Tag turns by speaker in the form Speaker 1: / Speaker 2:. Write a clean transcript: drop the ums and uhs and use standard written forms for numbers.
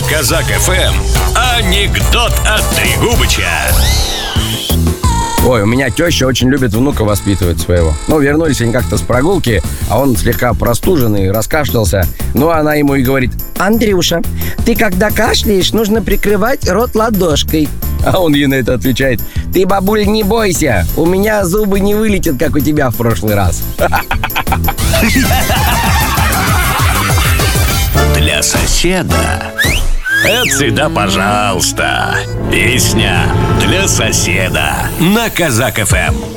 Speaker 1: Казак ФМ анекдот от Трегубыча.
Speaker 2: Ой, у меня теща очень любит внука воспитывать своего. Вернулись они как-то с прогулки, а он слегка простуженный, раскашлялся. Она ему и говорит:
Speaker 3: Андрюша, ты когда кашляешь, нужно прикрывать рот ладошкой.
Speaker 2: А он ей на это отвечает: ты, бабуль, не бойся, у меня зубы не вылетят, как у тебя в прошлый раз.
Speaker 1: Для соседа. Отсюда, пожалуйста. Песня для соседа на Казак ФМ.